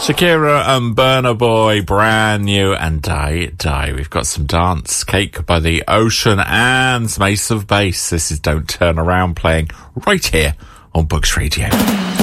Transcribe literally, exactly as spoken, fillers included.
Shakira and Burna Boy, brand new, and Die Die. We've got some dance, Cake by the Ocean, and some Ace of Base. This is Don't Turn Around, playing right here on Bugs Radio.